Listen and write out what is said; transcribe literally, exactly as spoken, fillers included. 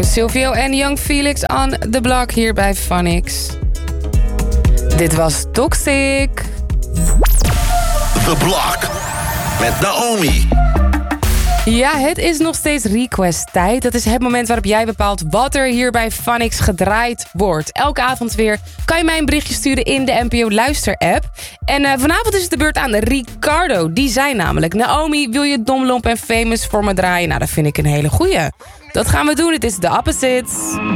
Silvio en Young Felix on the block hier bij Phonix. Dit was Toxic. The Block met Naomi. Ja, het is nog steeds request tijd. Dat is het moment waarop jij bepaalt wat er hier bij Phonix gedraaid wordt. Elke avond weer kan je mij een berichtje sturen in de N P O Luister app. En uh, vanavond is het de beurt aan Ricardo. Die zei namelijk: Naomi, wil je Dom Lomp en Famous voor me draaien? Nou, dat vind ik een hele goeie. Dat gaan we doen. Het is The Opposites.